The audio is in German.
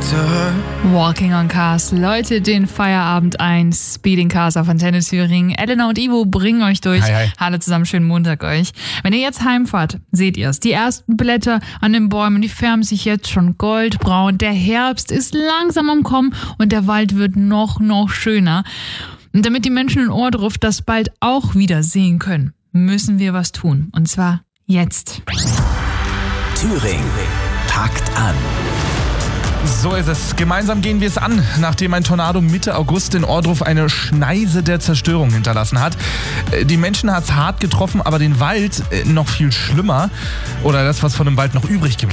to her. Walking on Cars läutet den Feierabend ein. Speeding Cars auf Antenne Thüringen. Elena und Ivo bringen euch durch. Hi, hi. Hallo zusammen, schönen Montag euch. Wenn ihr jetzt heimfahrt, seht ihr es. Die ersten Blätter an den Bäumen, die färben sich jetzt schon goldbraun. Der Herbst ist langsam am Kommen und der Wald wird noch schöner. Und damit die Menschen in Ohrdruf das bald auch wieder sehen können, müssen wir was tun. Und zwar jetzt. Thüringen packt an. So ist es. Gemeinsam gehen wir es an, nachdem ein Tornado Mitte August in Ohrdruf eine Schneise der Zerstörung hinterlassen hat. Die Menschen hat es hart getroffen, aber den Wald noch viel schlimmer. Oder das, was von dem Wald noch übrig geblieben